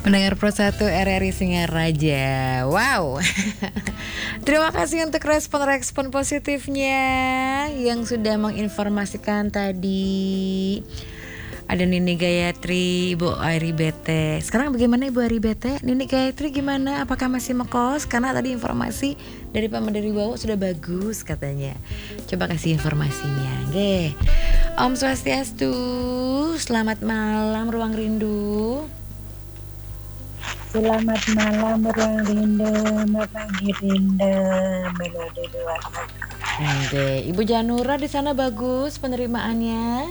Pendengar Pro 1 RRI Singaraja. Wow. Terima kasih untuk respon-respon positifnya yang sudah menginformasikan tadi. Ada Nini Gayatri, Ibu Airi Bete. Sekarang bagaimana Ibu Airi Bete? Nini Gayatri gimana? Apakah masih mekos? Karena tadi informasi dari Pak Mandiri Bawo sudah bagus katanya. Coba kasih informasinya. Oke. Om Swastiastu. Selamat malam Ruang Rindu. Selamat malam Ruang Rindu, Pagi Rindu, Melodi Dua. Oke, Ibu Janura di sana bagus penerimaannya.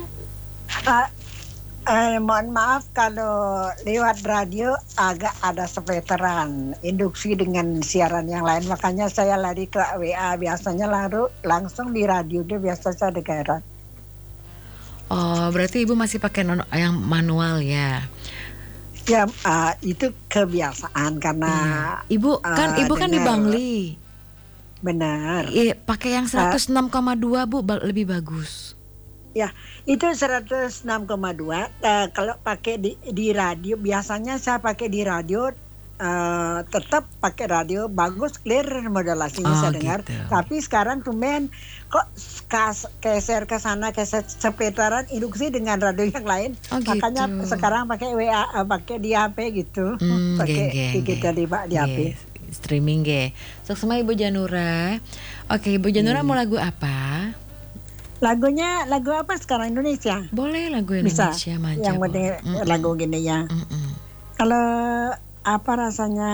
Mohon maaf kalau lewat radio agak ada sepeteran induksi dengan siaran yang lain, makanya saya lari ke WA. Biasanya langsung di radio dia biasa saya dengar. Oh, berarti Ibu masih pakai yang manual ya? Ya, itu kebiasaan karena Ibu kan di Bangli. Benar. Pakai yang 106,2 Bu, lebih bagus. Ya, itu 106,2. Kalau pakai di radio, biasanya saya pakai di radio, tetap pakai radio bagus, clear modulasinya saya dengar. Gitu. Tapi sekarang tumben kok geser ke sana, seputaran induksi dengan radio yang lain. Makanya sekarang pakai WA, pakai di HP gitu. Pakai kita di HP. Streaming Sukses sama Ibu Janura. Oke, Ibu Janura mau lagu apa? Lagu apa sekarang, Indonesia? Boleh lagu Indonesia. Bisa, yang penting lagu gini ya. Kalau apa rasanya,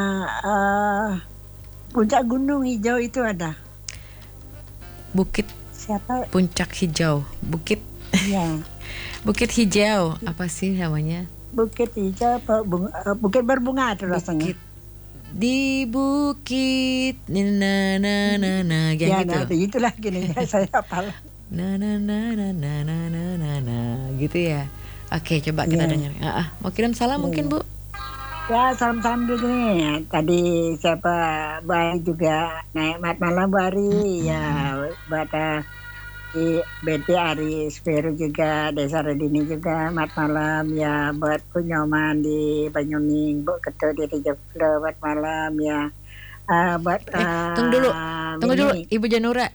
Puncak Gunung Hijau itu ada. Bukit siapa? Puncak Hijau. Bukit. Ya. Bukit Hijau. Apa sih namanya? Bukit Hijau, Bukit Berbunga itu rasanya. Di bukit na na na na gitu. Ya, itulah gini ya, saya hafal. Na na na na na na na na gitu ya. Oke, coba kita dengar. Mau kirim salam mungkin Bu? Ya, salam-salam dulu nih. Tadi siapa Bari juga naik malam Bari ya, buat di BT Ari Spero juga, Desa Redini juga malam ya, buat Kunyoman di Banyuning, Bu Ketua di Rejeplo malam ya. Buat tunggu dulu Ibu Janura.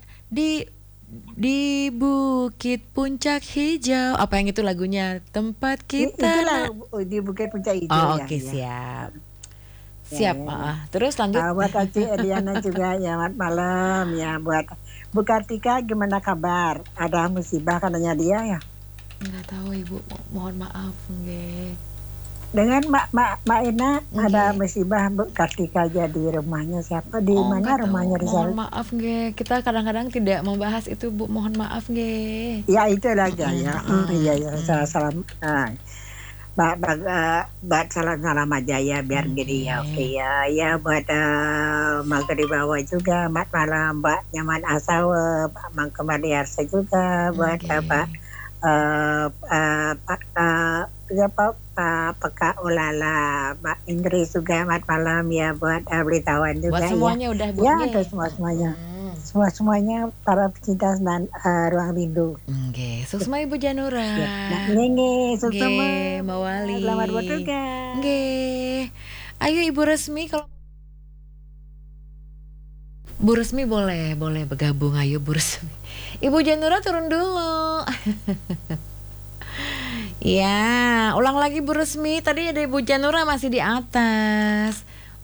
Di Bukit Puncak Hijau. Apa yang itu lagunya? Tempat kita. Itulah di Bukit Puncak Hijau. Oh, oke, siap. Siap. Terus lanjut. Buat Aci Eliana juga ya, selamat malam ya. Buat Bu Kartika gimana kabar? Ada musibah katanya dia ya? Enggak tahu Ibu, mohon maaf nggih. Dengan Mak Ina ada musibah Bu Kartika aja di rumahnya, siapa di mana rumahnya di sana? Mohon maaf nggih, kita kadang-kadang tidak membahas itu Bu, mohon maaf nggih. Ya itu aja ya. Iya salam. Buat salam aja ya biar gini ya. Oke ya buat Magri Bawa juga mat malam Mbak Nyaman Asawa, Mang Kemadiarsa juga buat Peka Ulala, Mbak Inggris juga mat malam ya, buat Blitawan juga. Buat semuanya ya. Udah Bu. Ya, ke semuanya. Semuanya para pecinta dan Ruang Rindu. Nggih, sukses Ibu Janura. Nggih, sukses Mbak Wali. Selamat bertugas. Nggih. Ayo Ibu Resmi, kalau Bu Resmi boleh bergabung, ayo Bu Resmi. Ibu Janura turun dulu. Ya, ulang lagi Bu Resmi. Tadi ada Ibu Janura masih di atas.